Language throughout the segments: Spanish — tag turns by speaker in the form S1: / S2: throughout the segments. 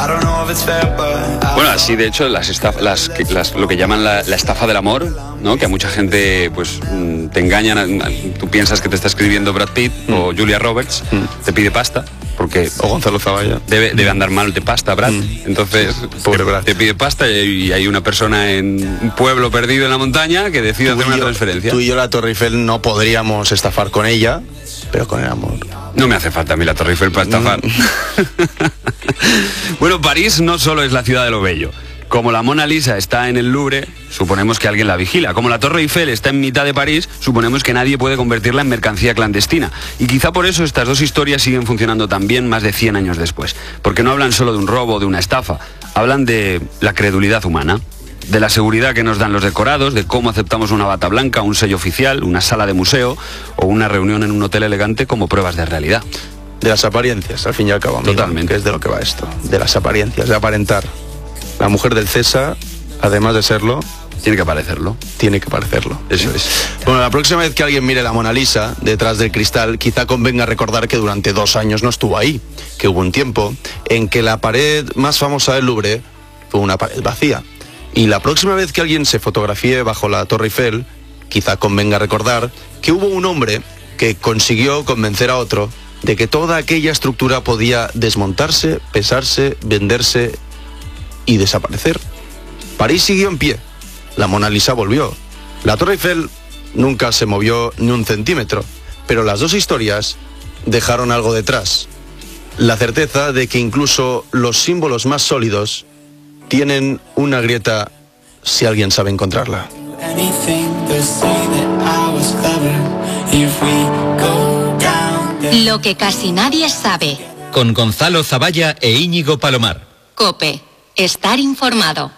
S1: Bueno, así de hecho lo que llaman la estafa del amor, ¿no? Que a mucha gente pues te engañan, tú piensas que te está escribiendo Brad Pitt o Julia Roberts, te pide pasta, porque
S2: o Gonzalo Zavalla
S1: debe andar mal de pasta Brad, entonces
S2: pobre Brad.
S1: te pide pasta y hay una persona en un pueblo perdido en la montaña que decide hacer una transferencia.
S2: Tú y yo la Torre Eiffel no podríamos estafar con ella, pero con el amor.
S1: No me hace falta a mí la Torre Eiffel para estafar. Bueno, París no solo es la ciudad de lo bello. Como la Mona Lisa está en el Louvre, suponemos que alguien la vigila. Como la Torre Eiffel está en mitad de París, suponemos que nadie puede convertirla en mercancía clandestina. Y quizá por eso estas dos historias siguen funcionando tan bien más de 100 años después. Porque no hablan solo de un robo o de una estafa, hablan de la credulidad humana, de la seguridad que nos dan los decorados, de cómo aceptamos una bata blanca, un sello oficial, una sala de museo o una reunión en un hotel elegante como pruebas de realidad.
S2: De las apariencias, al fin y al cabo, amigo.
S1: Totalmente.
S2: Que es de lo que va esto. De las apariencias, de aparentar. La mujer del César, además de serlo,
S1: tiene que parecerlo.
S2: Tiene que parecerlo.
S1: Eso es.
S2: Bueno, la próxima vez que alguien mire la Mona Lisa detrás del cristal, quizá convenga recordar que durante 2 años no estuvo ahí. Que hubo un tiempo en que la pared más famosa del Louvre fue una pared vacía. Y la próxima vez que alguien se fotografíe bajo la Torre Eiffel, quizá convenga recordar que hubo un hombre que consiguió convencer a otro de que toda aquella estructura podía desmontarse, pesarse, venderse y desaparecer. París siguió en pie, la Mona Lisa volvió, la Torre Eiffel nunca se movió ni un centímetro, pero las dos historias dejaron algo detrás, la certeza de que incluso los símbolos más sólidos tienen una grieta si alguien sabe encontrarla.
S3: Lo que casi nadie sabe.
S4: Con Gonzalo Zavalla e Íñigo Palomar.
S3: COPE. Estar informado.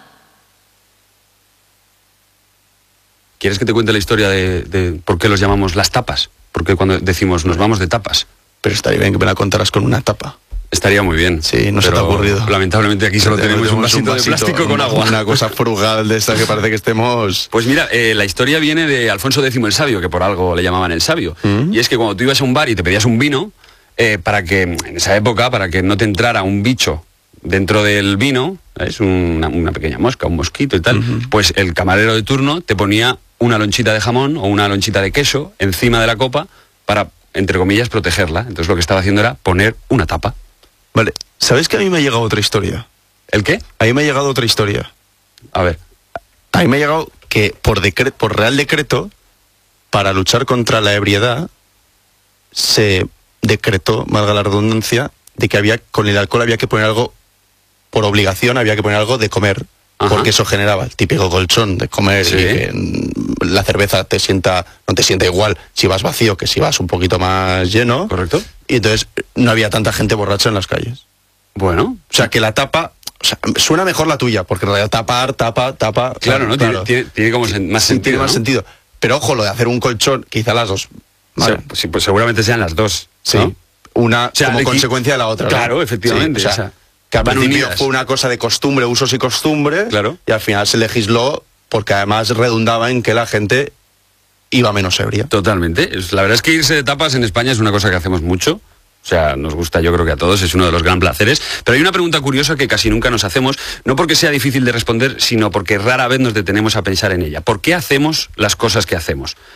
S1: ¿Quieres que te cuente la historia de por qué los llamamos las tapas? Porque cuando decimos nos vamos de tapas.
S2: Pero estaría bien que me la contaras con una tapa.
S1: Estaría muy bien.
S2: Sí, no se te ha ocurrido.
S1: Lamentablemente aquí solo tenemos un vasito de plástico con agua.
S2: Una cosa frugal de esta que parece que estemos...
S1: Pues mira, la historia viene de Alfonso X el Sabio, que por algo le llamaban el Sabio. Y es que cuando tú ibas a un bar y te pedías un vino, para que, en esa época, para que no te entrara un bicho dentro del vino, es una pequeña mosca, un mosquito y tal, pues el camarero de turno te ponía una lonchita de jamón o una lonchita de queso encima de la copa para, entre comillas, protegerla. Entonces lo que estaba haciendo era poner una tapa.
S2: Vale, ¿sabes que a mí me ha llegado otra historia?
S1: ¿El qué?
S2: A mí me ha llegado otra historia.
S1: A ver.
S2: A mí me ha llegado que por real decreto, para luchar contra la ebriedad, se decretó, valga la redundancia, de que con el alcohol había que poner algo, por obligación había que poner algo de comer. Ajá. Porque eso generaba el típico colchón de comer, sí. Y que la cerveza no te sienta igual si vas vacío que si vas un poquito más lleno.
S1: Correcto.
S2: Y entonces no había tanta gente borracha en las calles.
S1: Bueno.
S2: O sea, que la tapa... O sea, suena mejor la tuya, porque en realidad tapa...
S1: Claro, ¿no? Claro. Tiene como más sentido.
S2: Tiene más sentido. Pero ojo, lo de hacer un colchón, quizá las dos.
S1: ¿Vale? O sea, pues seguramente sean las dos.
S2: Sí. ¿No? Una como consecuencia de la otra.
S1: Claro, ¿no? Efectivamente.
S2: Sí, o sea, que al principio fue una cosa de costumbre, usos y costumbres.
S1: Claro.
S2: Y al final se legisló porque además redundaba en que la gente iba menos ebria.
S1: Totalmente. La verdad es que irse de tapas en España es una cosa que hacemos mucho. O sea, nos gusta, yo creo que a todos, es uno de los gran placeres. Pero hay una pregunta curiosa que casi nunca nos hacemos, no porque sea difícil de responder, sino porque rara vez nos detenemos a pensar en ella. ¿Por qué hacemos las cosas que hacemos?